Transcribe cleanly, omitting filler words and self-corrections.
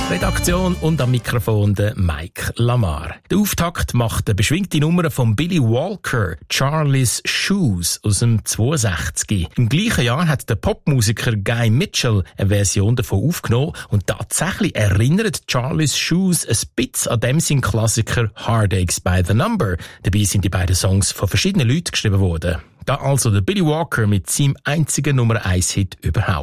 Redaktion und am Mikrofon der Mike Lamar. Der Auftakt macht eine beschwingte Nummer von Billy Walker, Charlie's Shoes aus dem 62. Im gleichen Jahr hat der Popmusiker Guy Mitchell eine Version davon aufgenommen und tatsächlich erinnert Charlie's Shoes ein bisschen an dem sein Klassiker Heartaches by the Number. Dabei sind die beiden Songs von verschiedenen Leuten geschrieben worden. Da also der Billy Walker mit seinem einzigen Nummer 1 Hit überhaupt.